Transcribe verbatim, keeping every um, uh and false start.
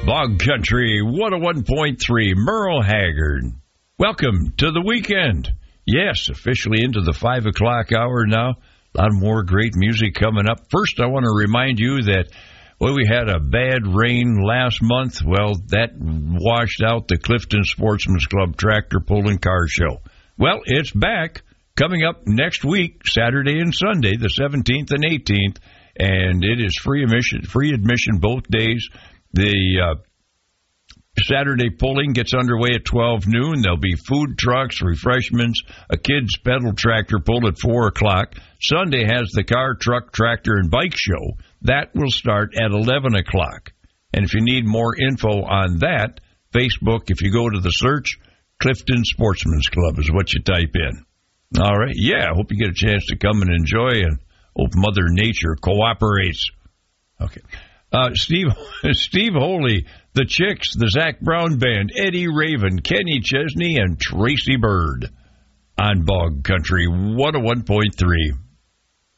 Bog Country one oh one point three, Merle Haggard. Welcome to the weekend. Yes, officially into the five o'clock hour now. A lot more great music coming up. First, I want to remind you that, well, we had a bad rain last month. Well, that washed out the Clifton Sportsman's Club Tractor Pull and Car Show. Well, it's back coming up next week, Saturday and Sunday, the seventeenth and eighteenth, and it is free admission, free admission both days. The uh, Saturday pulling gets underway at twelve noon. There'll be food trucks, refreshments, a kids' pedal tractor pull at four o'clock. Sunday has the car, truck, tractor, and bike show. That will start at eleven o'clock. And if you need more info on that, Facebook, if you go to the search, Clifton Sportsman's Club is what you type in. All right. Yeah, I hope you get a chance to come and enjoy, and hope Mother Nature cooperates. Okay. Uh, Steve Steve Holy, the Chicks, the Zach Brown Band, Eddie Raven, Kenny Chesney, and Tracy Bird on Bog Country one oh one point three.